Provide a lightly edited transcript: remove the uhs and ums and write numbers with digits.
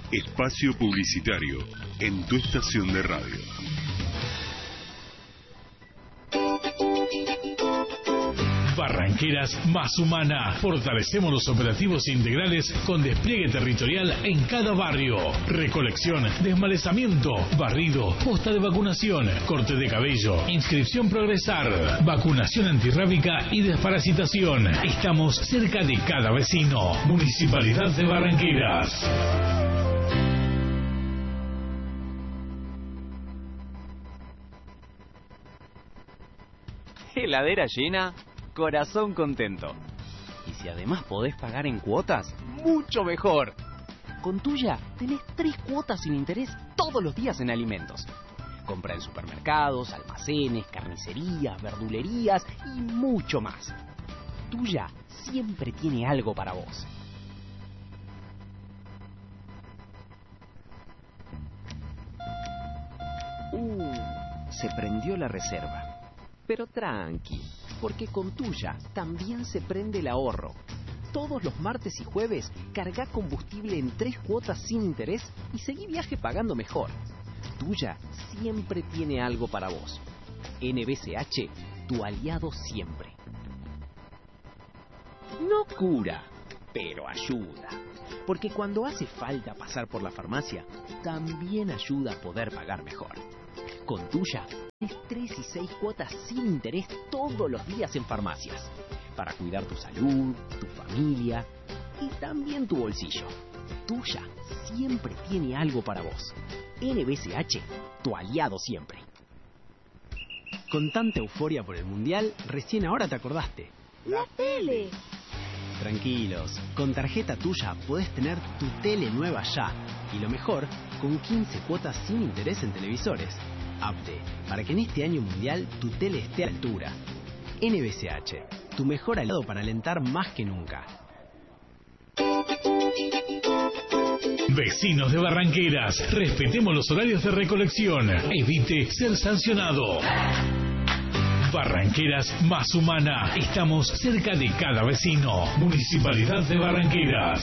Espacio publicitario en tu estación de radio. Barranqueras más humana. Fortalecemos los operativos integrales con despliegue territorial en cada barrio. Recolección, desmalezamiento, barrido, posta de vacunación, corte de cabello, inscripción progresar, vacunación antirrábica y desparasitación. Estamos cerca de cada vecino. Municipalidad de Barranqueras. Heladera llena, corazón contento. Y si además podés pagar en cuotas, mucho mejor. Con Tuya tenés 3 cuotas sin interés todos los días en alimentos. Compra en supermercados, almacenes, carnicerías, verdulerías y mucho más. Tuya siempre tiene algo para vos. Se prendió la reserva. Pero tranqui, porque con Tuya también se prende el ahorro. Todos los martes y jueves carga combustible en 3 cuotas sin interés y seguí viaje pagando mejor. Tuya siempre tiene algo para vos. NBCH, tu aliado siempre. No cura, pero ayuda. Porque cuando hace falta pasar por la farmacia, también ayuda a poder pagar mejor. Con Tuya, tienes 3 y 6 cuotas sin interés todos los días en farmacias. Para cuidar tu salud, tu familia y también tu bolsillo. Tuya siempre tiene algo para vos. NBCH, tu aliado siempre. Con tanta euforia por el Mundial, recién ahora te acordaste. ¡La tele! Tranquilos, con tarjeta Tuya podés tener tu tele nueva ya. Y lo mejor, con 15 cuotas sin interés en televisores. Apte, para que en este año mundial tu tele esté a la altura. NBCH, tu mejor aliado para alentar más que nunca. Vecinos de Barranqueras, respetemos los horarios de recolección. Evite ser sancionado. Barranqueras más humana. Estamos cerca de cada vecino. Municipalidad de Barranqueras.